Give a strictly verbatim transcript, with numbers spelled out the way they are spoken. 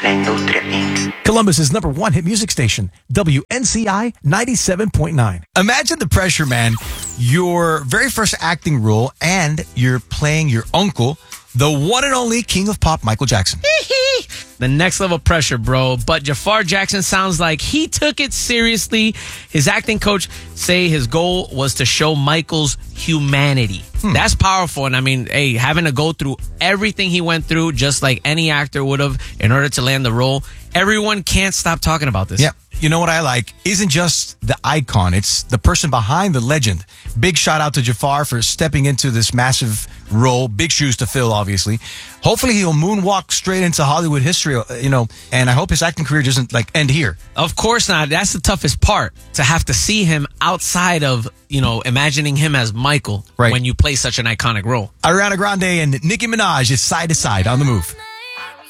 La Industria incorporated. Columbus's number one hit music station, W N C I ninety-seven point nine. Imagine the pressure, man. Your very first acting role, and you're playing your uncle, the one and only king of pop, Michael Jackson. The next level pressure, bro. But Jafar Jackson sounds like he took it seriously. His acting coach say his goal was to show Michael's humanity. Hmm. That's powerful. And I mean, hey, having to go through everything he went through, just like any actor would have in order to land the role. Everyone can't stop talking about this. Yeah. You know what I like? Isn't just the icon, it's the person behind the legend. Big shout out to Jafar for stepping into this massive role. Big shoes to fill, obviously. Hopefully he'll moonwalk straight into Hollywood history, you know, and I hope his acting career doesn't like end here. Of course not. That's the toughest part, to have to see him outside of, you know, imagining him as Michael, right, when you play such an iconic role. Ariana Grande and Nicki Minaj is side to side on the move.